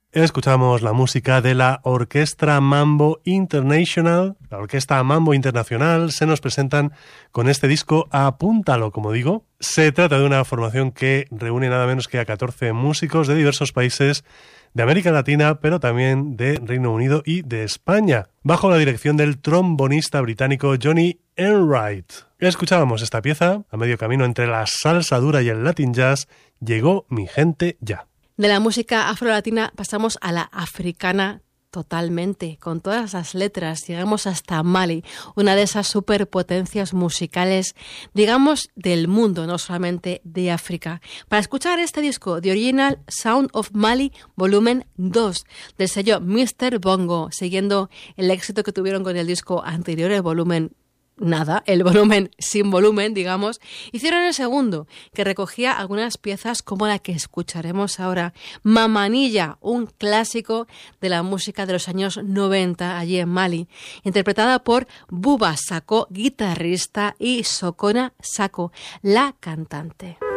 Escuchamos la música de la Orquestra Mambo International. La Orquesta Mambo Internacional se nos presentan con este disco Apúntalo, como digo. Se trata de una formación que reúne nada menos que a 14 músicos de diversos países de América Latina, pero también de Reino Unido y de España, bajo la dirección del trombonista británico Johnny Enright. Escuchábamos esta pieza, a medio camino entre la salsa dura y el Latin jazz, Llegó mi gente ya. De la música afrolatina pasamos a la africana totalmente, con todas las letras. Llegamos hasta Mali, una de esas superpotencias musicales, digamos, del mundo, no solamente de África. Para escuchar este disco, The Original Sound of Mali, volumen 2, del sello Mr. Bongo, siguiendo el éxito que tuvieron con el disco anterior, el volumen el volumen sin volumen, digamos, hicieron el segundo, que recogía algunas piezas como la que escucharemos ahora, Mamanilla, un clásico de la música de los años 90 allí en Mali, interpretada por Buba Sako, guitarrista, y Sokona Sako, la cantante.